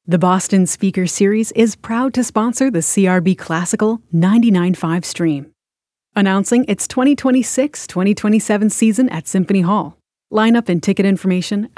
The Boston Speaker Series is proud to sponsor the CRB Classical 99.5 stream. Announcing its 2026-2027 season at Symphony Hall. Lineup and ticket information